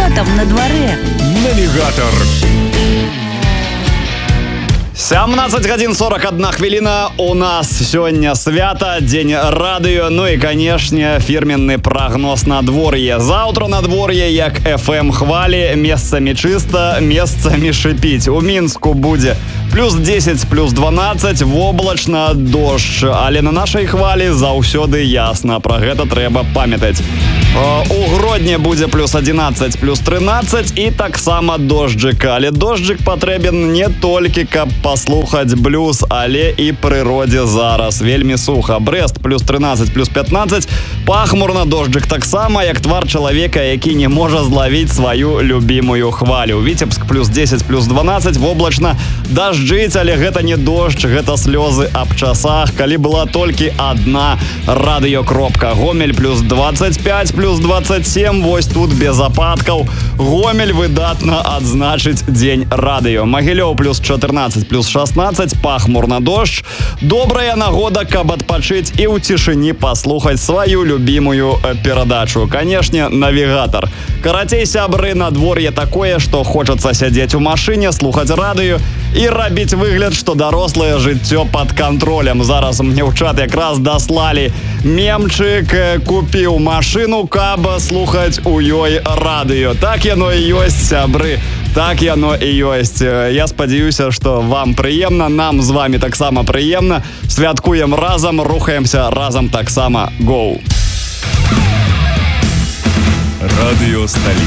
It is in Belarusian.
там на дворе? Навігатор. 17 гадзін 41 хвіліна. У нас сёння свята, дзень радыё, ну і, канешне, фірменны прагноз надвор'я. Заўтра надвор'е, як FM хвалі, месцамі чыста, месцамі шыпіць. У Мінску будзе плюс 10, плюс 12, воблачна, дождж. Але на нашай хвалі заўсёды ясна. Пра гэта трэба памятаць. У Гродні будзе плюс 11, плюс 13 і таксама дожджик. Але дожджик патрэбен не толькі, каб паслухаць блюз, але і прыродзе зараз. Вельмі суха. Брэст плюс 13, плюс 15. Пахмурна, дожджик таксама, як твар чалавека, які не можа злавіць сваю любімую хвалю. Віцебск плюс 10, плюс 12, воблачна, дажджыць, але гэта не дождж, гэта слёзы аб часах, калі была толькі адна радыёкропка. Гомель плюс 25, плюс 27, вось тут без ападкаў. Гомель выдатна адзначыць дзень радыё. Магілёў плюс 14, плюс 16, пахмурна, дождж. Добрая нагода, каб адпачыць і ў цішыні паслухаць сваю любімую перадачу. Канешне, навігатар. Карацей, сябры, надвор'е такое, што хочацца сядзець у машыне, слухаць радыё і рабіць выгляд, што дарослае жыццё пад кантролем. Зараз мне ў чат якраз даслалі мемчык, купіў машыну, каб слухаць у ёй радыё. Так яно і ёсць, сябры. Так яно і ёсць. Я спадзяюся, што вам прыемна, нам з вами таксама прыемна. Святкуем разам, рухаемся разам таксама. Гоу! Радыё Сталіца.